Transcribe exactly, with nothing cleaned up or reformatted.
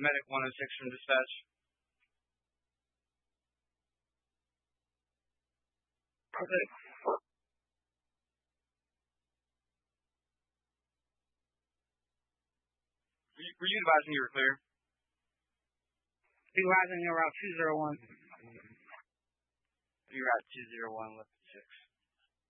Medic one oh six from dispatch. Okay. Were you, were you advising you were clear? Be rising around two zero one. You're at two zero one, left six.